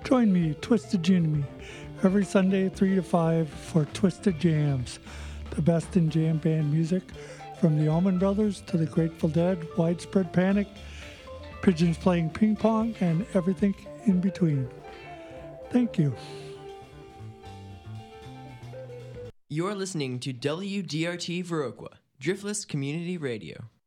Join me, Twisted Jimmy, every Sunday 3 to 5 for Twisted Jams, the best in jam band music, from the Allman Brothers to the Grateful Dead, Widespread Panic, Pigeons playing ping pong, and everything in between. Thank you. You're listening to WDRT Viroqua, Driftless Community Radio.